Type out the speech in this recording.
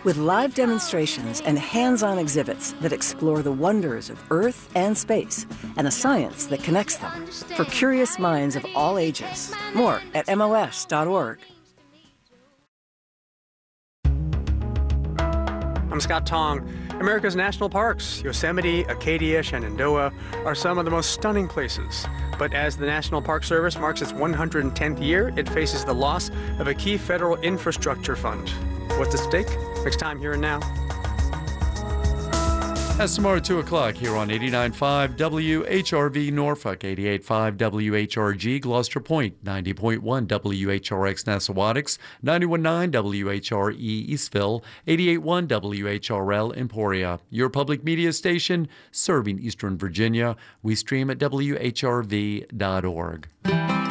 with live demonstrations and hands-on exhibits that explore the wonders of Earth and space and the science that connects them for curious minds of all ages. More at MOS.org. I'm Scott Tong. America's national parks, Yosemite, Acadia, Shenandoah, are some of the most stunning places. But as the National Park Service marks its 110th year, it faces the loss of a key federal infrastructure fund. What's at stake? Next time, Here and Now. That's tomorrow at 2 o'clock here on 89.5 WHRV Norfolk, 88.5 WHRG Gloucester Point, 90.1 WHRX Nassawadox, 91.9 WHRE Eastville, 88.1 WHRL Emporia. Your public media station serving Eastern Virginia. We stream at WHRV.org.